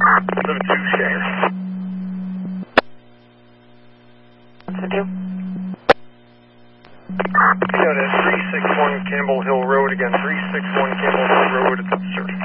7-2, Share. 7-2. Got it, 361 Campbell Hill Road again, 361 Campbell Hill Road, it's observed.